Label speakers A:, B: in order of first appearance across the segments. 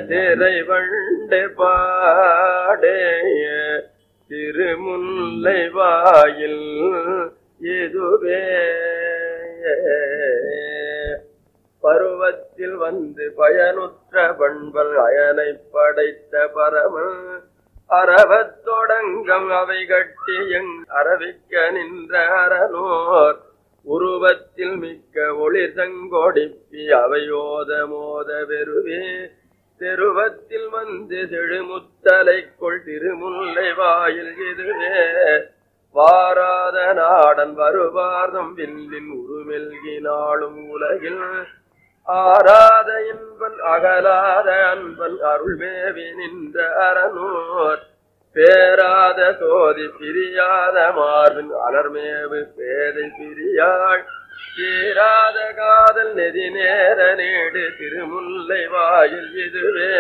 A: திரை வண்டு பாடைய திருமுல்லை வாயில் இதுவே பருவத்தில் வந்து பயனுற்ற பண்பல் அயனை படைத்த பரமன் அறவத்தொடங்கம் அவை கட்டி அரவிக்க நின்ற அரணோர் உருவத்தில் மிக்க ஒளிர் சங்கொடிப்பி அவையோத மோத வெறுவே தெருவத்தில் வந்து செழுமுத்தலைக்குள் திருமுல்லை வாயில் இதுவே வாராத நாடன் வருவார்தம் வில்லின் உருமெல்கினாலும் உலகில் ஆராத இன்பன் அகலாத அன்பன் அருள்மேவி நின்ற அரணூர் பேராத சோதி பிரியாத மார்பின் அலர்மேவு பேதை பிரியாள் தீராத காதல் நெதி நேர நேடு திருமுல்லை வாயில் இதுவே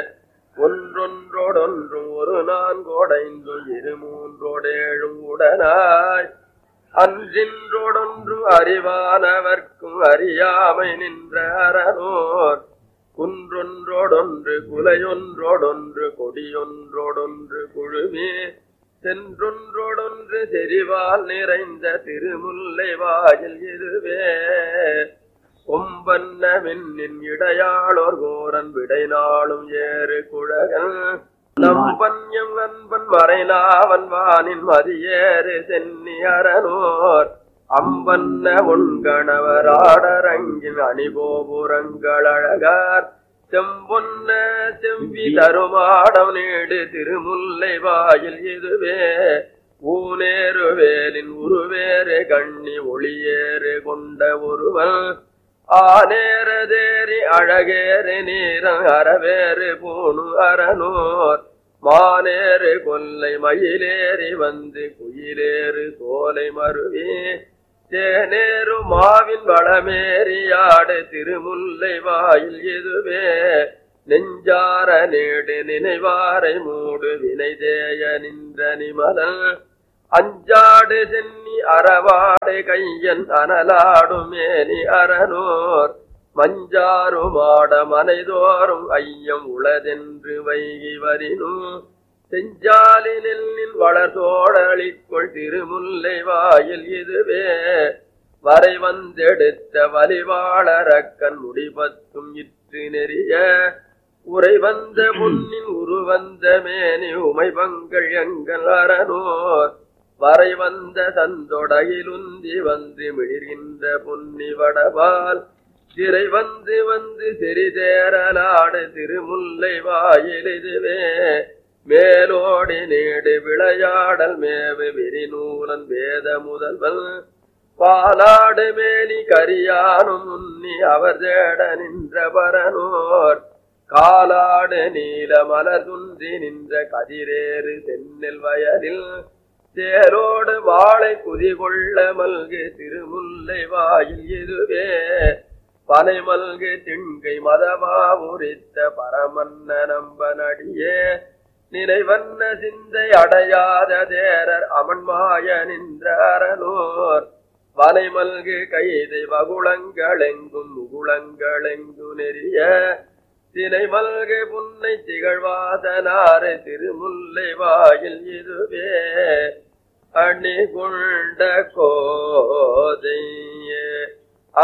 A: ஒன்றொன்றோடொன்றும் ஒரு நான்கோடைந்தும் இரு மூன்றோடேழும் உடனாய் அன்றின்றோடொன்றும் அறிவானவர்க்கும் அறியாமை நின்ற அரணோர் குன்றொன்றோடொன்று குலையொன்றோடொன்று கொடியொன்றோடொன்று குழுமே சென்றொன்றோடொன்று செறிவால் நிறைந்த திருமுல்லை வாயில் இதுவே கொம்பன்ன மின்னின் இடையாளோர் கோரன் விடை நாளும் ஏறு குழகன் நம்பன்யம் அன்பன் மறைநாவன் வானின் மதியேறு சென்னி அரணோர் அம்பன்ன உண்கணவர் ஆடரங்கின் அணிபோபுரங்கள் அழகார் செம்பொன்ன செம்பி தருமாடம் நீடு திருமுல்லை வாயில் இதுவே ஊனேறு வேலின் உருவேறு கண்ணி ஒளியேறு கொண்ட ஒருவன் ஆனேரதேரி அழகேறு நீரன் அறவேறு பூணு அரணோர் மானேறு கொல்லை மயிலேறி வந்து குயிலேறு சோலை மருவி தேனேறு மாவின் வளமேறியாடு திருமுல்லை வாயில் இதுவே நெஞ்சார நேடு நினைவாரை மூடு வினைதேய நின்ற நிமலன் அஞ்சாடு சென்னி அறவாடு கையன் அனலாடு மேனி அரணோர் மஞ்சாறு மாட மனைதோறும் ஐயம் உளதென்று வைகி வரினும் செஞ்சாலி நெல்லின் வளர்தோடளிக்குள் திருமுல்லை வாயில் இதுவே வரை வந்தெடுத்த வலிவாளரக்கன் முடிபத்தும் இற்று நெறிய உரை வந்த முன்னின் உருவந்த மேனி உமைபங்கள் எங்கள் அரணோர் வரை வந்த சந்தொடகிலுந்தி வந்து மிளிர்கின்ற பொன்னி வடபால் திரை வந்து வந்து சிறிதேரலாடு திருமுல்லை வாயில் இதுவே மேலோடி நீடு விளையாடல் மேவு விரிநூலன் வேத முதல்வன் பாலாடு மேனி கரியானும் முன்னி அவர் தேட நின்ற பரனோர் காலாடு நீல மலர் துன்றி நின்ற கதிரேறு தென்னல் வயலில் தேரோடு வாழை குதிகொள்ள மல்கு திருமுல்லை வாயில் இதுவே பனை மல்கு திண்கை மதமா உரித்த பரமன்ன நம்பனடியே நினைவன்ன சிந்தை அடையாத தேரர் அமன்மாய நின்ற அரணோர் வனை மல்கு கைதை வகுளங்களெங்கும் முகுளங்களெங்கு நெறிய தினை மல்கு புன்னை திகழ்வாதனாறு திருமுல்லை வாயில் இதுவே அணி கொண்ட கோதையே